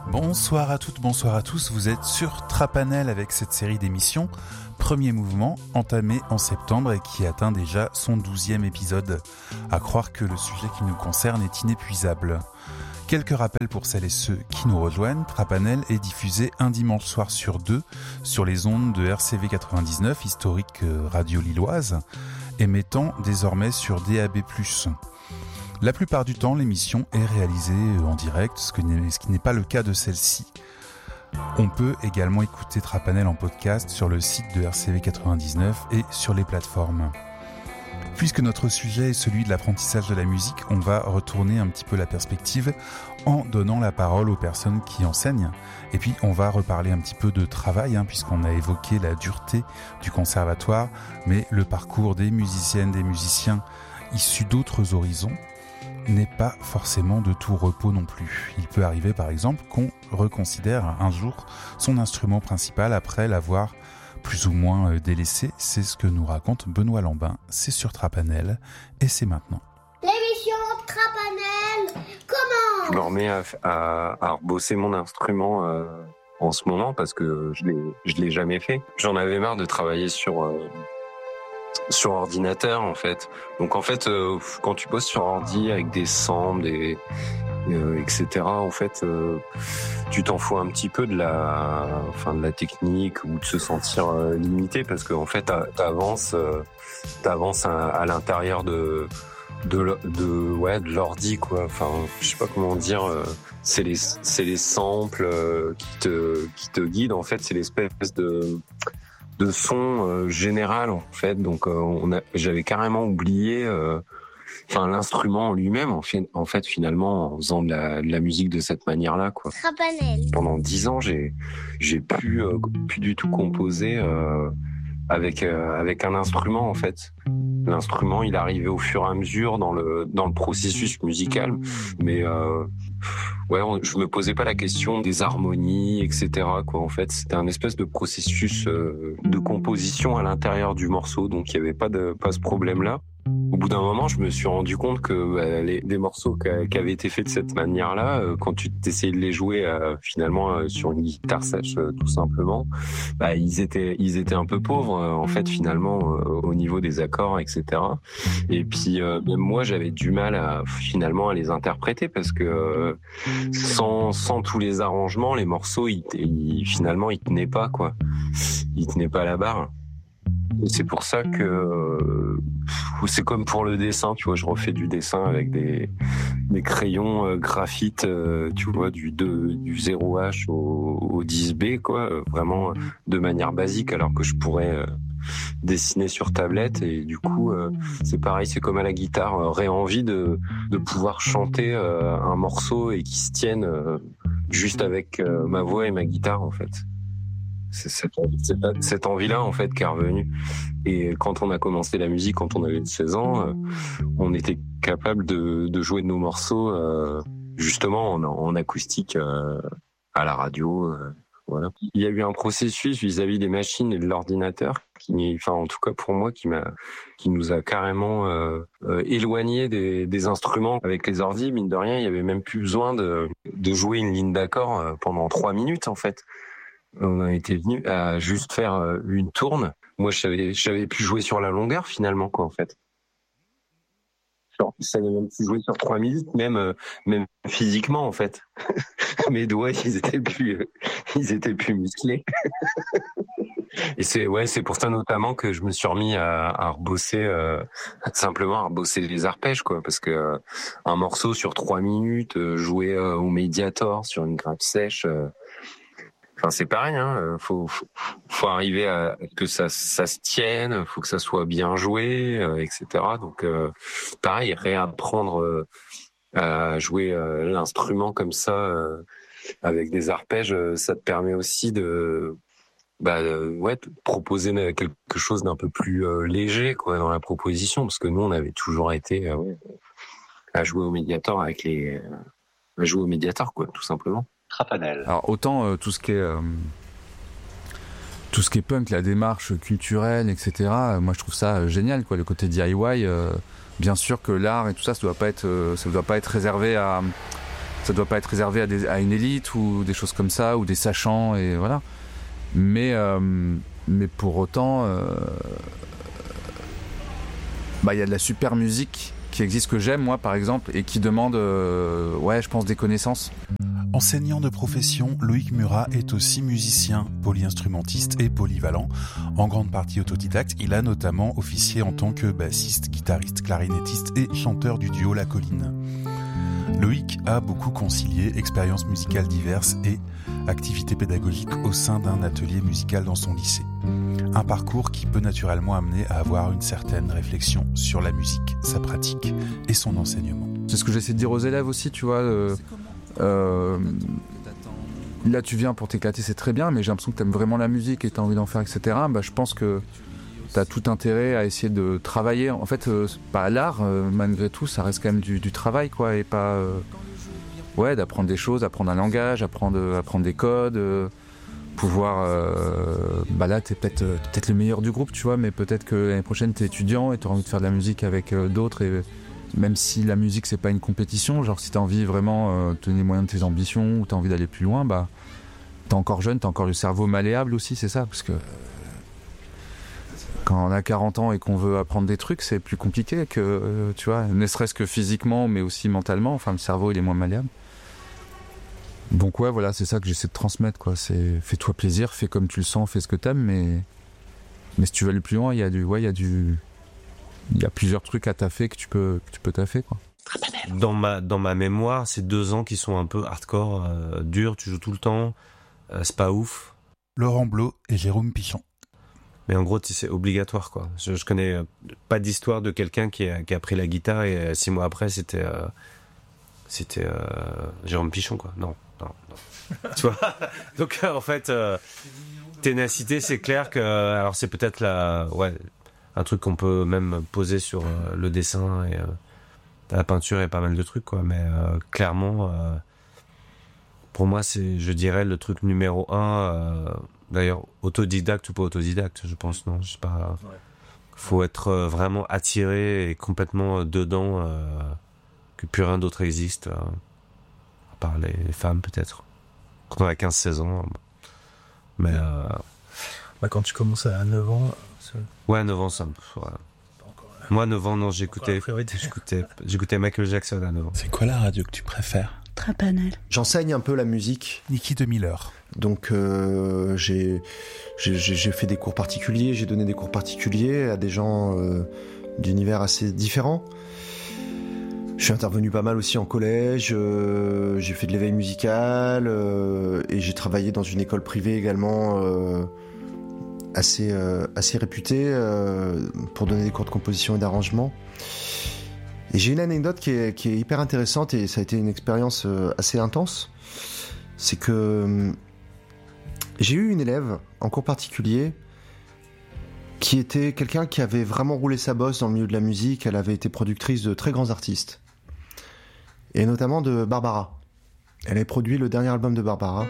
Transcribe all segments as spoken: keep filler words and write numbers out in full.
Bonsoir à toutes, bonsoir à tous, vous êtes sur Trapanel avec cette série d'émissions Premier Mouvement, entamée en septembre et qui atteint déjà son douzième épisode. À croire que le sujet qui nous concerne est inépuisable. Quelques rappels pour celles et ceux qui nous rejoignent. Trapanel est diffusé un dimanche soir sur deux sur les ondes de R C V quatre-vingt-dix-neuf, historique radio lilloise, émettant désormais sur D A B plus. La plupart du temps, l'émission est réalisée en direct, ce, que n'est, ce qui n'est pas le cas de celle-ci. On peut également écouter Trapanel en podcast sur le site de R C V quatre-vingt-dix-neuf et sur les plateformes. Puisque notre sujet est celui de l'apprentissage de la musique, on va retourner un petit peu la perspective en donnant la parole aux personnes qui enseignent. Et puis on va reparler un petit peu de travail, hein, puisqu'on a évoqué la dureté du conservatoire, mais le parcours des musiciennes, des musiciens issus d'autres horizons n'est pas forcément de tout repos non plus. Il peut arriver par exemple qu'on reconsidère un jour son instrument principal après l'avoir plus ou moins délaissé. C'est ce que nous raconte Benoît Lambin. C'est sur Trapanel et c'est maintenant. L'émission Trapanel commence. Je me remets à, à, à rebosser mon instrument euh, en ce moment parce que je l'ai, je l'ai jamais fait. J'en avais marre de travailler sur... Euh, sur ordinateur en fait. Donc en fait euh, quand tu bosses sur ordi avec des samples des euh, etc, en fait euh, tu t'en fous un petit peu de la enfin de la technique ou de se sentir euh, limité parce que en fait t'avances euh, t'avances à, à l'intérieur de de de ouais de l'ordi quoi. Enfin je sais pas comment dire, euh, c'est les c'est les samples euh, qui te qui te guident en fait, c'est l'espèce de de son euh, général en fait. Donc euh, on a, j'avais carrément oublié euh, enfin l'instrument en lui-même en fait, en fait finalement en faisant de la, de la musique de cette manière-là quoi. Trapanel. Pendant dix ans, j'ai j'ai pu euh, plus du tout composer euh, avec euh, avec un instrument en fait. L'instrument, il arrivait au fur et à mesure dans le dans le processus musical, mais euh, ouais, on, je me posais pas la question des harmonies, et cetera. Quoi, en fait, c'était un espèce de processus euh, de composition à l'intérieur du morceau, donc il y avait pas de pas ce problème-là. Au bout d'un moment, je me suis rendu compte que bah, les, des morceaux qui avaient été faits de cette manière-là, euh, quand tu essayais de les jouer euh, finalement euh, sur une guitare sèche, euh, tout simplement, bah, ils étaient ils étaient un peu pauvres euh, en fait finalement euh, au niveau des accords, et cetera. Et puis euh, même moi, j'avais du mal à finalement à les interpréter parce que euh, sans sans tous les arrangements, les morceaux, ils, ils, finalement, ils tenaient pas quoi, ils tenaient pas la barre. Et c'est pour ça que euh, c'est comme pour le dessin, tu vois, je refais du dessin avec des, des crayons euh, graphite, euh, tu vois, du, de, du zéro H au, au dix B, quoi, euh, vraiment de manière basique, alors que je pourrais euh, dessiner sur tablette. Et du coup, euh, c'est pareil, c'est comme à la guitare, j'aurais envie de, de pouvoir chanter euh, un morceau et qui se tienne euh, juste avec euh, ma voix et ma guitare, en fait. C'est cette, cette, cette envie-là en fait qui est revenue. Et quand on a commencé la musique, quand on avait seize ans, euh, on était capable de, de jouer de nos morceaux euh, justement en, en acoustique euh, à la radio. Euh, voilà. Il y a eu un processus vis-à-vis des machines et de l'ordinateur qui, enfin en tout cas pour moi, qui m'a, qui nous a carrément euh, euh, éloigné des, des instruments. Avec les ordis, mine de rien, il y avait même plus besoin de, de jouer une ligne d'accord euh, pendant trois minutes en fait. On a été venu à juste faire une tourne. Moi, je savais, je savais plus jouer sur la longueur finalement, quoi, en fait. Genre, je savais même plus jouer sur trois minutes, même, même physiquement, en fait. Mes doigts, ils étaient plus, ils étaient plus musclés. Et c'est, ouais, c'est pour ça notamment que je me suis remis à, à rebosser, euh, simplement à rebosser les arpèges, quoi, parce que euh, un morceau sur trois minutes, euh, jouer euh, au Mediator sur une grappe sèche. Euh, Enfin, c'est pareil, hein. Faut, faut, faut arriver à que ça, ça se tienne. Faut que ça soit bien joué, euh, et cetera. Donc, euh, pareil, réapprendre euh, à jouer euh, l'instrument comme ça, euh, avec des arpèges, ça te permet aussi de, bah, euh, ouais, de proposer quelque chose d'un peu plus euh, léger, quoi, dans la proposition, parce que nous, on avait toujours été euh, ouais, à jouer au Mediator avec les, euh, à jouer au Mediator, quoi, tout simplement. Trapanel. Alors autant euh, tout ce qui est euh, tout ce qui est punk, la démarche culturelle, et cetera. Euh, moi, je trouve ça euh, génial, quoi. Le côté D I Y. Euh, bien sûr que l'art et tout ça, ça doit pas être, euh, ça doit pas être réservé à, ça doit pas être réservé à, des, à une élite ou des choses comme ça, ou des sachants, et voilà. Mais, euh, mais pour autant, euh, bah, y a de la super musique qui existe, que j'aime, moi, par exemple, et qui demande, euh, ouais, je pense, des connaissances. Enseignant de profession, Loïc Murat est aussi musicien, polyinstrumentiste et polyvalent. En grande partie autodidacte, il a notamment officié en tant que bassiste, guitariste, clarinettiste et chanteur du duo La Colline. Loïc a beaucoup concilié expériences musicales diverses et activités pédagogiques au sein d'un atelier musical dans son lycée. Un parcours qui peut naturellement amener à avoir une certaine réflexion sur la musique, sa pratique et son enseignement. C'est ce que j'essaie de dire aux élèves aussi, tu vois. Euh, euh, là, tu viens pour t'éclater, c'est très bien, mais j'ai l'impression que tu aimes vraiment la musique et tu as envie d'en faire, et cetera. Bah, je pense que tu as tout intérêt à essayer de travailler. En fait, euh, bah, l'art, euh, malgré tout, ça reste quand même du, du travail, quoi, et pas... Euh, ouais, d'apprendre des choses, apprendre un langage, apprendre, apprendre des codes... Euh, pouvoir euh, bah là t'es peut-être euh, peut-être le meilleur du groupe, tu vois, mais peut-être que l'année prochaine t'es étudiant et t'auras envie de faire de la musique avec euh, d'autres, et même si la musique c'est pas une compétition, genre si t'as envie vraiment euh, de te donner les moyens de tes ambitions ou t'as envie d'aller plus loin, bah t'es encore jeune, t'as encore le cerveau malléable aussi, c'est ça, parce que quand on a quarante ans et qu'on veut apprendre des trucs, c'est plus compliqué que euh, tu vois, ne serait-ce que physiquement mais aussi mentalement, enfin le cerveau il est moins malléable. Donc ouais, voilà, c'est ça que j'essaie de transmettre, quoi. C'est fais-toi plaisir, fais comme tu le sens, fais ce que t'aimes, mais mais si tu veux aller plus loin, il y a du, ouais, il y a du, il y a plusieurs trucs à taffer que tu peux, que tu peux taffer, quoi. Dans ma dans ma mémoire, c'est deux ans qui sont un peu hardcore, euh, durs. Tu joues tout le temps, euh, c'est pas ouf. Laurent Blot et Jérôme Pichon. Mais en gros, c'est obligatoire, quoi. Je, je connais pas d'histoire de quelqu'un qui a, qui a pris la guitare et six mois après, c'était euh, c'était euh, Jérôme Pichon, quoi. Non. Non, non. Tu vois, donc euh, en fait, euh, ténacité, c'est clair que, alors c'est peut-être la, ouais, un truc qu'on peut même poser sur euh, le dessin et euh, la peinture et pas mal de trucs, quoi. Mais euh, clairement, euh, pour moi, c'est, je dirais, le truc numéro un. Euh, d'ailleurs, autodidacte ou pas autodidacte, je pense, non, je sais pas. Ouais. Faut être euh, vraiment attiré et complètement dedans, euh, que plus rien d'autre existe. Euh. Par les femmes, peut-être. Quand on a quinze seize ans. Mais. Euh... Bah, quand tu commences à neuf ans. C'est... Ouais, neuf ans, ça me. Ouais. Encore, ouais. Moi, neuf ans, non, j'écoutais, j'écoutais, j'écoutais Michael Jackson à neuf ans. C'est quoi la radio que tu préfères ? Trapanel. J'enseigne un peu la musique. Niki de Miller. Donc, euh, j'ai, j'ai, j'ai fait des cours particuliers, j'ai donné des cours particuliers à des gens euh, d'univers assez différents. Je suis intervenu pas mal aussi en collège, euh, j'ai fait de l'éveil musical euh, et j'ai travaillé dans une école privée également euh, assez, euh, assez réputée euh, pour donner des cours de composition et d'arrangement. Et j'ai une anecdote qui est, qui est hyper intéressante et ça a été une expérience euh, assez intense. C'est que euh, j'ai eu une élève en cours particulier qui était quelqu'un qui avait vraiment roulé sa bosse dans le milieu de la musique. Elle avait été productrice de très grands artistes. Et notamment de Barbara. Elle avait produit le dernier album de Barbara.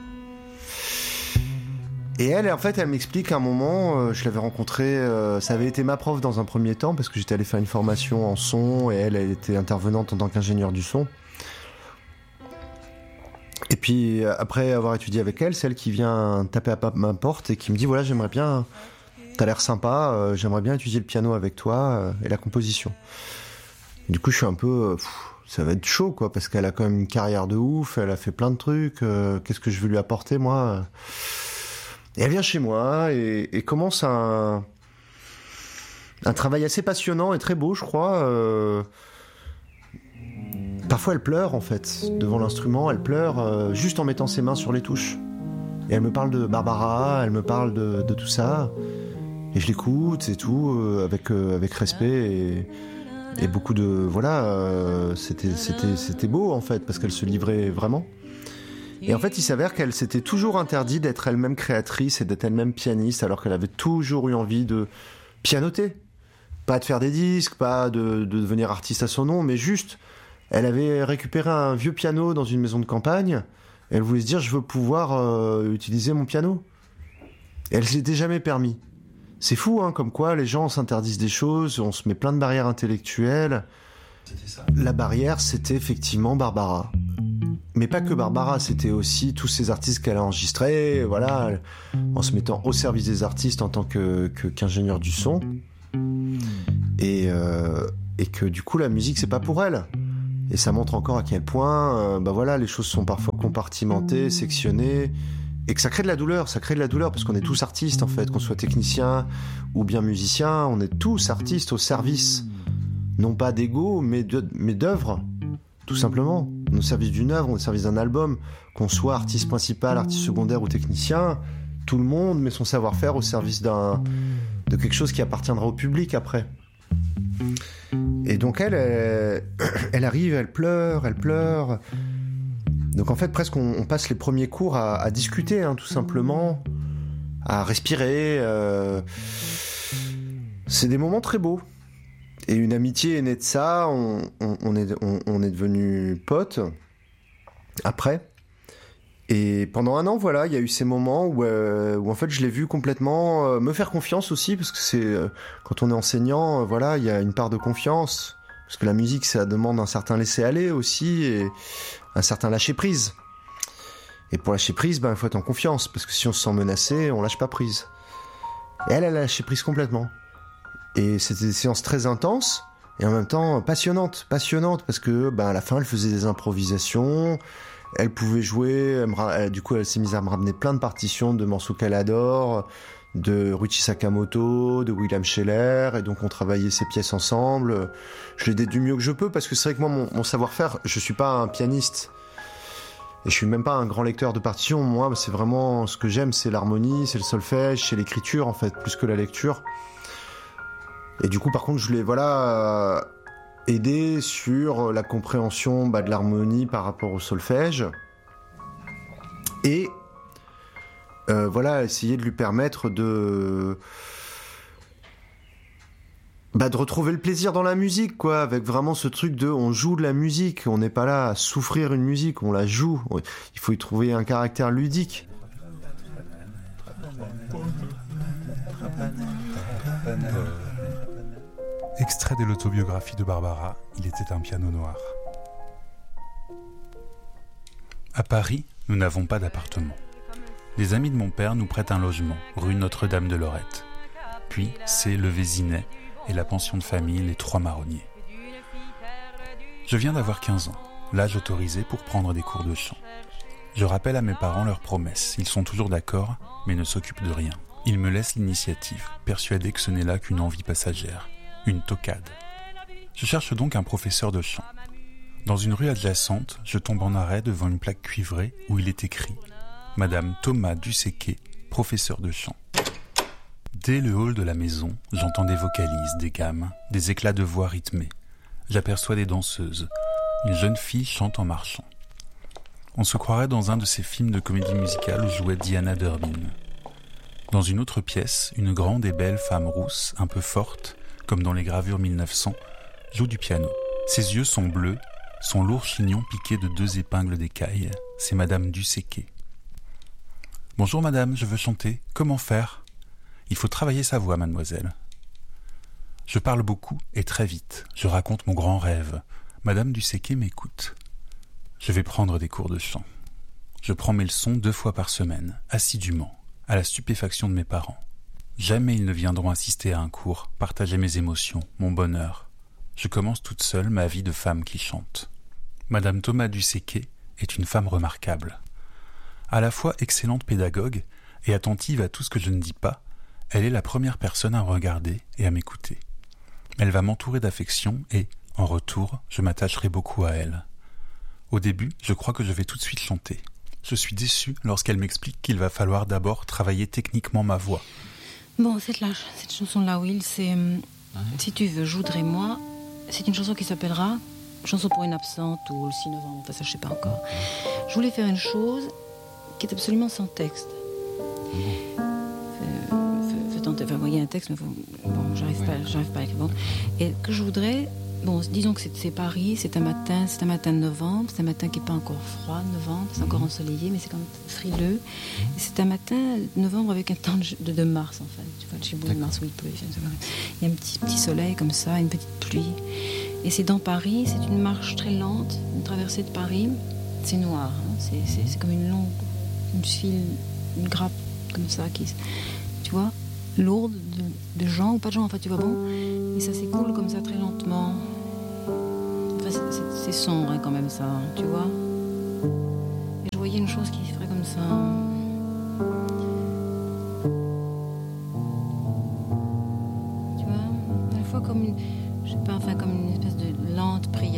Et elle, en fait, elle m'explique qu'à un moment, euh, je l'avais rencontrée, euh, ça avait été ma prof dans un premier temps, parce que j'étais allé faire une formation en son, et elle, elle était intervenante en tant qu'ingénieure du son. Et puis, après avoir étudié avec elle, c'est elle qui vient taper à ma porte et qui me dit, voilà, j'aimerais bien, t'as l'air sympa, euh, j'aimerais bien étudier le piano avec toi euh, et la composition. Et du coup, je suis un peu... Euh, pff, ça va être chaud, quoi, parce qu'elle a quand même une carrière de ouf, elle a fait plein de trucs, euh, qu'est-ce que je vais lui apporter, moi ? Et elle vient chez moi et, et commence un, un travail assez passionnant et très beau, je crois. Euh, parfois, elle pleure, en fait, devant l'instrument, elle pleure euh, juste en mettant ses mains sur les touches. Et elle me parle de Barbara, elle me parle de, de tout ça, et je l'écoute et tout, euh, avec, euh, avec respect et... Et beaucoup de... Voilà, euh, c'était, c'était, c'était beau, en fait, parce qu'elle se livrait vraiment. Et en fait, il s'avère qu'elle s'était toujours interdit d'être elle-même créatrice et d'être elle-même pianiste, alors qu'elle avait toujours eu envie de pianoter. Pas de faire des disques, pas de, de devenir artiste à son nom, mais juste, elle avait récupéré un vieux piano dans une maison de campagne, et elle voulait se dire, je veux pouvoir euh, utiliser mon piano. Et elle ne s'était jamais permis. C'est fou, hein, comme quoi les gens s'interdisent des choses, on se met plein de barrières intellectuelles. C'était ça. La barrière, c'était effectivement Barbara. mais pas que Barbara, c'était aussi tous ces artistes qu'elle a enregistrés, voilà, en se mettant au service des artistes en tant que, que qu'ingénieur du son, et euh, et que du coup la musique c'est pas pour elle. Et ça montre encore à quel point, euh, bah voilà, les choses sont parfois compartimentées, sectionnées, et que ça crée de la douleur, ça crée de la douleur parce qu'on est tous artistes en fait, qu'on soit technicien ou bien musicien, on est tous artistes au service, non pas d'ego, mais de, mais d'œuvres. Tout simplement, on est au service d'une œuvre, on est au service d'un album, qu'on soit artiste principal, artiste secondaire ou technicien, tout le monde met son savoir-faire au service d'un, de quelque chose qui appartiendra au public après. Et donc elle, elle, elle arrive, elle pleure, elle pleure. Donc en fait, presque on, on passe les premiers cours à, à discuter, hein, tout simplement, à respirer. Euh... C'est des moments très beaux. Et une amitié est née de ça, on, on, on est, on, on est devenus potes après. Et pendant un an, voilà, il y a eu ces moments où, euh, où en fait je l'ai vu complètement euh, me faire confiance aussi, parce que c'est euh, quand on est enseignant, euh, voilà, il y a une part de confiance, parce que la musique ça demande un certain laisser-aller aussi, et un certain lâcher-prise. Et pour lâcher prise, ben, il faut être en confiance, parce que si on se sent menacé, on lâche pas prise. Et elle, elle a lâché prise complètement. Et c'était des séances très intenses et en même temps passionnantes, passionnantes parce que ben à la fin elle faisait des improvisations, elle pouvait jouer, elle me, elle, du coup elle s'est mise à me ramener plein de partitions de morceaux qu'elle adore, de Ruichi Sakamoto, de William Scheller, et donc on travaillait ces pièces ensemble. Je l'aidais du mieux que je peux parce que c'est vrai que moi mon, mon savoir-faire, je suis pas un pianiste. Et je suis même pas un grand lecteur de partitions, moi c'est vraiment ce que j'aime, c'est l'harmonie, c'est le solfège, c'est l'écriture en fait, plus que la lecture. Et du coup, par contre, je l'ai voilà, euh, aidé sur la compréhension bah, de l'harmonie par rapport au solfège. Et euh, voilà, essayer de lui permettre de, bah, de retrouver le plaisir dans la musique, quoi, avec vraiment ce truc de on joue de la musique, on n'est pas là à souffrir une musique, on la joue. Il faut y trouver un caractère ludique. Extrait de l'autobiographie de Barbara, Il était un piano noir. À Paris, nous n'avons pas d'appartement. Des amis de mon père nous prêtent un logement, rue Notre-Dame de Lorette. Puis, c'est le Vésinet et la pension de famille Les Trois Marronniers. Je viens d'avoir quinze ans, l'âge autorisé pour prendre des cours de chant. Je rappelle à mes parents leurs promesses, ils sont toujours d'accord, mais ne s'occupent de rien. Ils me laissent l'initiative, persuadés que ce n'est là qu'une envie passagère. Une toquade. Je cherche donc un professeur de chant. Dans une rue adjacente, je tombe en arrêt devant une plaque cuivrée où il est écrit « Madame Thomas Dusséquet, professeur de chant ». Dès le hall de la maison, j'entends des vocalises, des gammes, des éclats de voix rythmés. J'aperçois des danseuses. Une jeune fille chante en marchant. On se croirait dans un de ces films de comédie musicale où jouait Diana Durbin. Dans une autre pièce, une grande et belle femme rousse, un peu forte, comme dans les gravures mille neuf cents, joue du piano. Ses yeux sont bleus, son lourd chignon piqué de deux épingles d'écaille. C'est Madame Dusséquet. « Bonjour madame, je veux chanter. Comment faire ? Il faut travailler sa voix, mademoiselle. » Je parle beaucoup et très vite. Je raconte mon grand rêve. Madame Dusséquet m'écoute. Je vais prendre des cours de chant. Je prends mes leçons deux fois par semaine, assidûment, à la stupéfaction de mes parents. Jamais ils ne viendront assister à un cours, partager mes émotions, mon bonheur. Je commence toute seule ma vie de femme qui chante. Madame Thomas Dusséquet est une femme remarquable. À la fois excellente pédagogue et attentive à tout ce que je ne dis pas, elle est la première personne à me regarder et à m'écouter. Elle va m'entourer d'affection et, en retour, je m'attacherai beaucoup à elle. Au début, je crois que je vais tout de suite chanter. Je suis déçu lorsqu'elle m'explique qu'il va falloir d'abord travailler techniquement ma voix. Bon, cette, là, cette chanson-là, Will, c'est euh, Si tu veux, je voudrais moi. C'est une chanson qui s'appellera Chanson pour une absente ou le six novembre, enfin ça je sais pas encore. Je voulais faire une chose qui est absolument sans texte. Faut tenter, enfin, il y a un texte, mais faut, bon, j'arrive pas, j'arrive pas à écrire. Bon. Et que je voudrais, bon, disons que c'est, c'est Paris, c'est un matin, c'est un matin de novembre, c'est un matin qui est pas encore froid, novembre, c'est encore ensoleillé, mais c'est quand même frileux. Et c'est un matin de novembre avec un temps de, de mars en fait. Tu vois, le chibou de mars où il pleut. Il y a un petit petit soleil comme ça, une petite pluie. Et c'est dans Paris, c'est une marche très lente, une traversée de Paris. c'est noir, hein. c'est, c'est, c'est comme une longue, une file, une grappe comme ça, qui, tu vois, lourde de, de gens ou pas de gens, en fait, tu vois, bon, et ça s'écoule comme ça très lentement. Enfin, c'est, c'est, c'est sombre hein, quand même ça, hein, tu vois. Et je voyais une chose qui se ferait comme ça. Tu vois, à la fois comme une, je sais pas, enfin comme une espèce de lente prière.